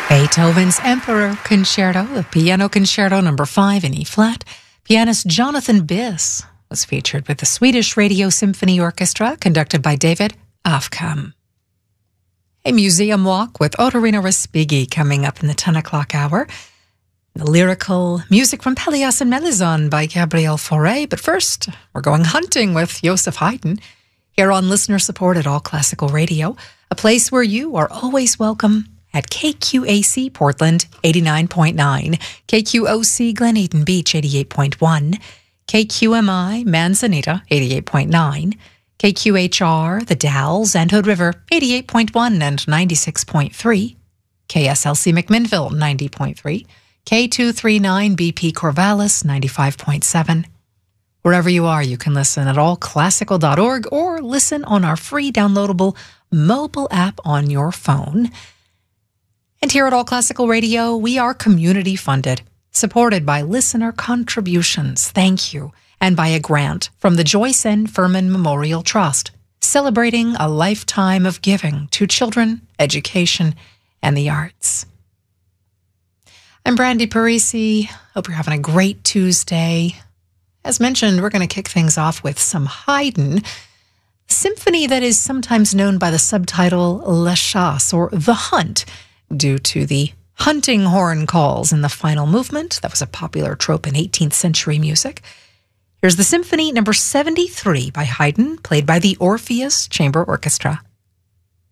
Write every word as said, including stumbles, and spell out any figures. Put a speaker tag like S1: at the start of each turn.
S1: Beethoven's Emperor Concerto, the Piano Concerto number five in E-flat. Pianist Jonathan Biss was featured with the Swedish Radio Symphony Orchestra, conducted by David Afkam. A museum walk with Ottorino Respighi coming up in the ten o'clock hour. The lyrical music from Pelléas and Mélisande by Gabriel Fauré. But first, we're going hunting with Joseph Haydn here on listener-supported All Classical Radio, a place where you are always welcome at K Q A C Portland eighty-nine point nine, K Q O C Glen Eden Beach eighty-eight point one, K Q M I Manzanita eighty-eight point nine, K Q H R The Dalles and Hood River eighty-eight point one and ninety-six point three, K S L C McMinnville ninety point three, K two thirty-nine B P Corvallis ninety-five point seven. Wherever you are, you can listen at all classical dot org or listen on our free downloadable mobile app on your phone. And here at All Classical Radio, we are community funded, supported by listener contributions. Thank you. And by a grant from the Joyce N. Furman Memorial Trust, celebrating a lifetime of giving to children, education, and the arts. I'm Brandy Parisi. Hope you're having a great Tuesday. As mentioned, we're going to kick things off with some Haydn, a symphony that is sometimes known by the subtitle La Chasse, or The Hunt, due to the hunting horn calls in the final movement. That was a popular trope in eighteenth century music. Here's the Symphony number seventy-three by Haydn, played by the Orpheus Chamber Orchestra.